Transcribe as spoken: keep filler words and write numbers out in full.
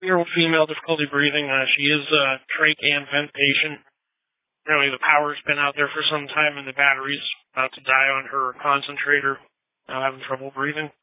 year-old female, difficulty breathing. Uh, she is a trach and vent patient. Apparently the power's been out there for some time and the battery's about to die on her concentrator. Now having trouble breathing.